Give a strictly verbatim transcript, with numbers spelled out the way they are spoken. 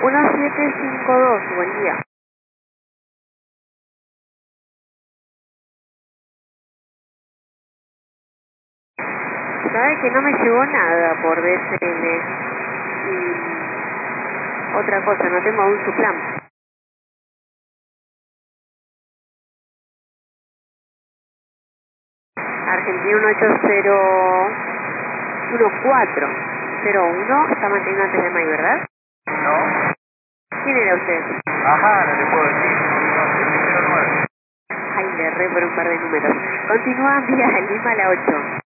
uno siete cinco dos, buen día. Sabe que no me llegó nada por D S L. Y otra cosa, no tengo aún su plan. Argentina uno ocho cero uno cuatro cero uno, está manteniendo antes de mayo, ¿verdad? No. ¿Quién era usted? Ajá, no le puedo decir. No, cero nueve. Ay, le erré por un par de números. Continúa vía Lima a la ocho.